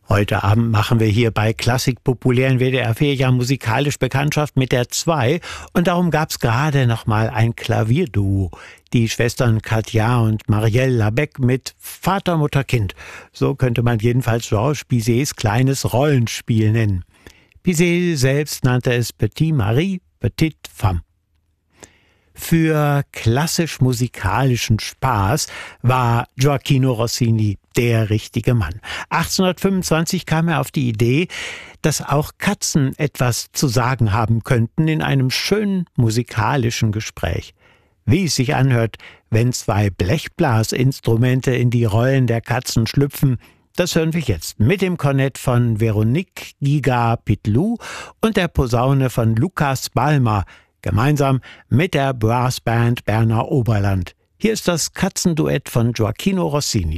Heute Abend machen wir hier bei Klassik populär in WDR 4 ja musikalisch Bekanntschaft mit der 2 und darum gab's gerade noch mal ein Klavierduo. Die Schwestern Katja und Marielle Labec mit Vater, Mutter, Kind. So könnte man jedenfalls Georges Bizets kleines Rollenspiel nennen. Bizet selbst nannte es Petite Marie, Petite Femme. Für klassisch-musikalischen Spaß war Gioachino Rossini der richtige Mann. 1825 kam er auf die Idee, dass auch Katzen etwas zu sagen haben könnten in einem schönen musikalischen Gespräch. Wie es sich anhört, wenn zwei Blechblasinstrumente in die Rollen der Katzen schlüpfen, das hören wir jetzt mit dem Kornett von Véronique Guiga-Pitlou und der Posaune von Lukas Balmer, gemeinsam mit der Brassband Berner Oberland. Hier ist das Katzenduett von Gioachino Rossini.